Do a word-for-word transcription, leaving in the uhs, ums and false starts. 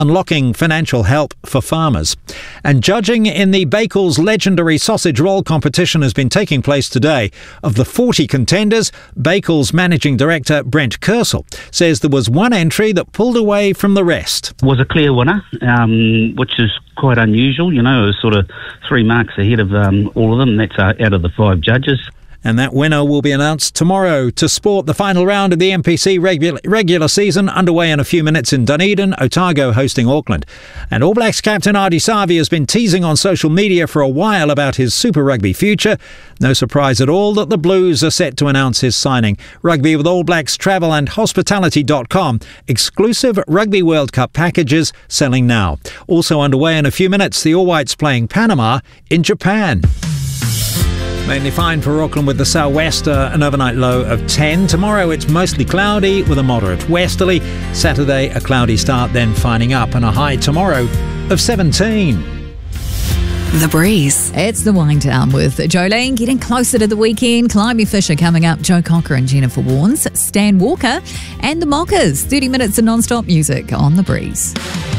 unlocking financial help for farmers. And judging in the Bakel's legendary sausage roll competition has been taking place today. Of the forty contenders, Bakel's managing director Brent Kersel says there was one entry that pulled away from the rest. Was a clear winner, um, which is quite unusual. You know, it was sort of three marks ahead of um, all of them. That's uh, out of the five judges. And that winner will be announced tomorrow. To sport, the final round of the N P C regular, regular season underway in a few minutes in Dunedin, Otago hosting Auckland. And All Blacks captain Ardie Savea has been teasing on social media for a while about his Super Rugby future. No surprise at all that the Blues are set to announce his signing. Rugby with All Blacks Travel and Hospitality dot com. Exclusive Rugby World Cup packages selling now. Also underway in a few minutes, the All Whites playing Panama in Japan. Mainly fine for Auckland with the sou'wester, an overnight low of ten. Tomorrow it's mostly cloudy with a moderate westerly. Saturday a cloudy start, then fining up, and a high tomorrow of seventeen. The Breeze. It's the wind down with Jolene, getting closer to the weekend. Climby Fisher coming up, Joe Cocker and Jennifer Warnes, Stan Walker and the Mockers. thirty minutes of non-stop music on The Breeze.